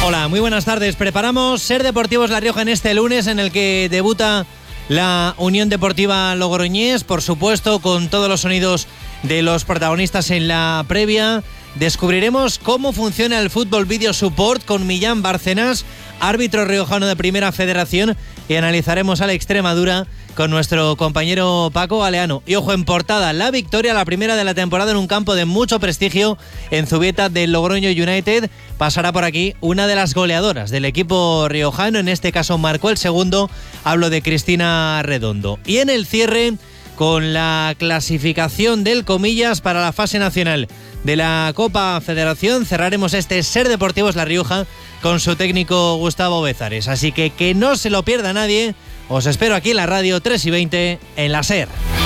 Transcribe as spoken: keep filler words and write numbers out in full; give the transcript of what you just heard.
Hola, muy buenas tardes. Preparamos Ser Deportivos La Rioja en este lunes en el que debuta la Unión Deportiva Logroñés, por supuesto, con todos los sonidos de los protagonistas en la previa. Descubriremos cómo funciona el Fútbol Video Support con Millán Bárcenas, árbitro riojano de Primera Federación, y analizaremos a la Extremadura con nuestro compañero Paco Aleano. Y ojo, en portada, la victoria, la primera de la temporada en un campo de mucho prestigio en Zubieta del Logroño United. Pasará por aquí una de las goleadoras del equipo riojano, en este caso marcó el segundo, hablo de Cristina Redondo. Y en el cierre, con la clasificación del Comillas para la fase nacional de la Copa Federación, cerraremos este Ser Deportivos La Rioja con su técnico Gustavo Bezares. Así que que no se lo pierda nadie. Os espero aquí en la radio tres y veinte en la SER.